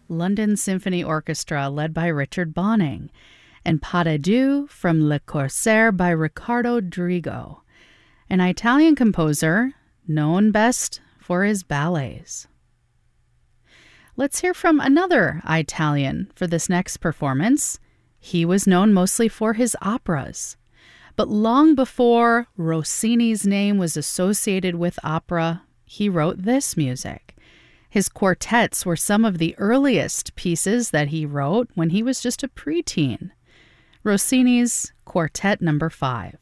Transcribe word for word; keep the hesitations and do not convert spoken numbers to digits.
London Symphony Orchestra led by Richard Bonning, and Pas de Deux from Le Corsaire by Riccardo Drigo, an Italian composer known best for his ballets. Let's hear from another Italian for this next performance. He was known mostly for his operas. But long before Rossini's name was associated with opera, he wrote this music. His quartets were some of the earliest pieces that he wrote when he was just a preteen. Rossini's Quartet Number Five.